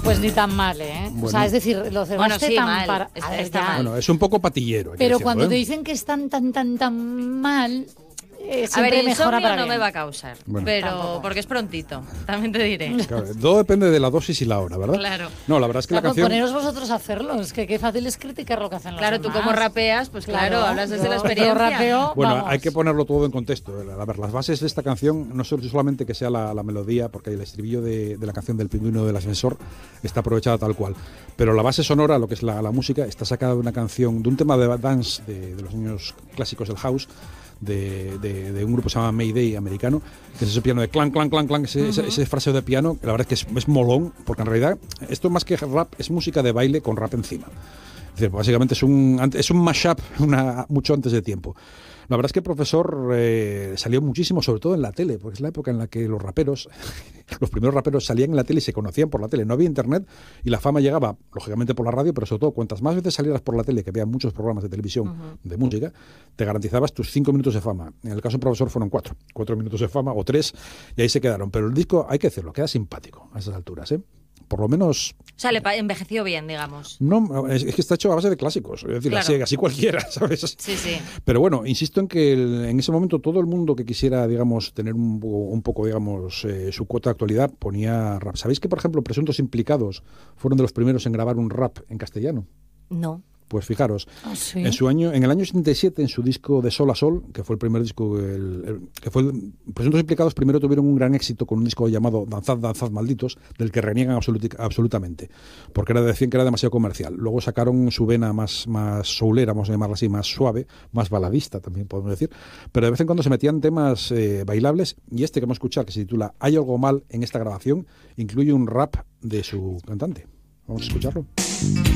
Pues ni tan mal, ¿eh? Bueno. O sea, es decir, lo cerraste Bueno, sí, tan mal. para... Está- A ver, está ya. mal. Bueno, es un poco patillero. hay que Pero decirlo, cuando ¿eh? te dicen que están tan mal, A ver, siempre el mejora insomnio para no bien. me va a causar, Bueno. pero Tampoco. porque es prontito, también te diré. Claro, todo depende de la dosis y la hora, ¿verdad? Claro. No, la verdad es que la Claro, canción... poneros vosotros a hacerlo, es que qué fácil es criticar lo que hacen los Claro, tú demás. como rapeas, pues claro, hablas desde la yo experiencia. rapeo, Bueno, vamos. hay que ponerlo todo en contexto. A ver, las bases de esta canción no son solamente que sea la melodía, porque el estribillo de la canción del pingüino del ascensor está aprovechada tal cual, pero la base sonora, lo que es la música, está sacada de una canción, de un tema de dance de los años clásicos del house, de un grupo que se llama Mayday americano, que es ese piano de clan, clan, clan, clan, ese fraseo de piano, que la verdad es que es molón, porque en realidad esto más que rap es música de baile con rap encima. Es decir, básicamente es un mashup mucho antes de tiempo. La verdad es que el profesor salió muchísimo, sobre todo en la tele, porque es la época en la que los primeros raperos salían en la tele y se conocían por la tele. No había internet y la fama llegaba, lógicamente, por la radio, pero sobre todo, cuantas más veces salieras por la tele, que había muchos programas de televisión de música, te garantizabas tus 5 minutos de fama. En el caso del profesor fueron 4 minutos de fama o 3, y ahí se quedaron. Pero el disco, hay que decirlo, queda simpático a esas alturas, ¿eh? Por lo menos... O sea, envejeció bien, digamos. No, es que está hecho a base de clásicos, es decir, Claro. así cualquiera, ¿sabes? Sí, sí. Pero bueno, insisto en que en ese momento todo el mundo que quisiera, digamos, tener un poco, digamos, su cuota de actualidad ponía rap. ¿Sabéis que, por ejemplo, Presuntos Implicados fueron de los primeros en grabar un rap en castellano? No. Pues fijaros, Ah, ¿sí? en el año 77, en su disco De Sol a Sol, que fue el primer disco, Presuntos Implicados primero tuvieron un gran éxito con un disco llamado Danzad, Danzad, Malditos, del que reniegan absolutamente, porque decían que era demasiado comercial. Luego sacaron su vena más soulera, vamos a llamarla así, más suave, más baladista también podemos decir, pero de vez en cuando se metían temas bailables, y este que hemos escuchado, que se titula Hay algo mal en esta grabación, incluye un rap de su cantante. Vamos a escucharlo.